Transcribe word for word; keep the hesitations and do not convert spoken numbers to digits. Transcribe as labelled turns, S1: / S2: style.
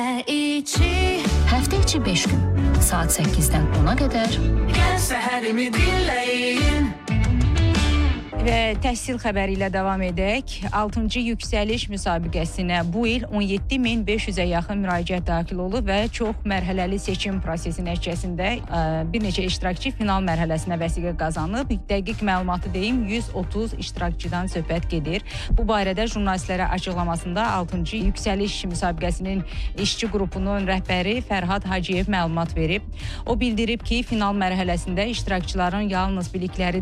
S1: Həftə içi beş gün, saat səkkizdən ona qədər.
S2: Gəl səhərimi dinləyin.
S3: Və təhsil xəbəri ilə davam edək. altıncı yüksəliş müsabiqəsinə bu il on yeddi min beş yüzə yaxın müraciət daxil olub və çox mərhələli seçim prosesi nəticəsində bir neçə iştirakçı final mərhələsinə vəsiqə qazanıb. Dəqiq məlumatı deyim, yüz otuz iştirakçıdan söhbət gedir. Bu barədə jurnalistlərə açıqlamasında altıncı yüksəliş müsabiqəsinin işçi qrupunun rəhbəri Fərhad Hacıyev məlumat verib. O bildirib ki, final mərhələsində iştirakçıların yalnız bilikləri